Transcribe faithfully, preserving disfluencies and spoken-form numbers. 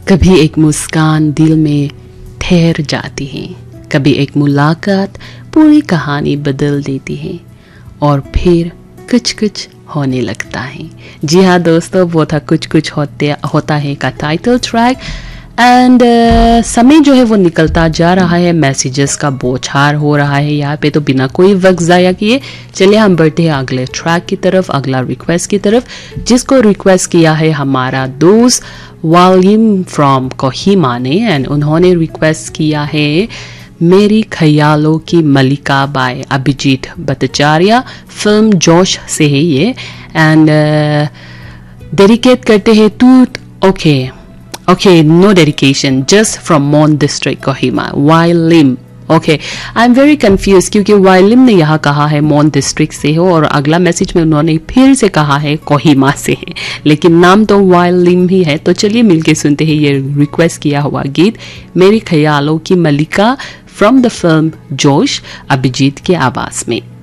कभी एक मुस्कान दिल में ठहर जाती है, कभी एक मुलाकात पूरी कहानी बदल देती है और फिर कुछ कुछ होने लगता है। जी हाँ दोस्तों, वो था कुछ कुछ होते होता है का टाइटल ट्रैक। एंड uh, समय जो है वो निकलता जा रहा है, मैसेजेस का बौछार हो रहा है यहाँ पे, तो बिना कोई वक्त ज़ाया किए चलिए हम बढ़ते हैं अगले ट्रैक की तरफ, अगला रिक्वेस्ट की तरफ, जिसको रिक्वेस्ट किया है हमारा दोस्त वालिम फ्रॉम कोहिमा ने। एंड उन्होंने रिक्वेस्ट किया है मेरी ख्यालों की मलिका बाय अभिजीत भट्टाचार्य, फिल्म जोश से है ये। एंड डेडिकेट करते हैं to okay Okay, no dedication, just from Mon District, Kohima. Wailim. Okay, I'm very confused क्योंकि वाइलिम ने यहाँ कहा है मॉन डिस्ट्रिक्ट से हो और अगला मैसेज में उन्होंने फिर से कहा है कोहिमा से है, लेकिन नाम तो वाइलिम ही है। तो चलिए मिलके सुनते हैं ये रिक्वेस्ट किया हुआ गीत मेरी ख्यालों की मलिका फ्रॉम द फिल्म जोश, अभिजीत के आवाज में।